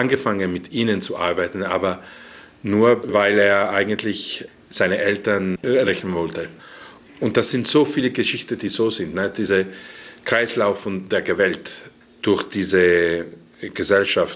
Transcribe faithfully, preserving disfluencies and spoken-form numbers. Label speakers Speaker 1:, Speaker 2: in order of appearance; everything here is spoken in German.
Speaker 1: angefangen, mit ihnen zu arbeiten, aber nur, weil er eigentlich seine Eltern rächen wollte. Und das sind so viele Geschichten, die so sind. Ne? Diese Kreislauf der Gewalt durch diese Gesellschaft.